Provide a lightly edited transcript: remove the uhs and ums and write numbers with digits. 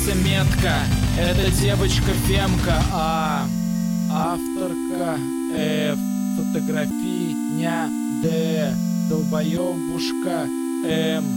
становится метко. Это девочка Фемка, а авторка F. Фотография Д. Долбоебушка М.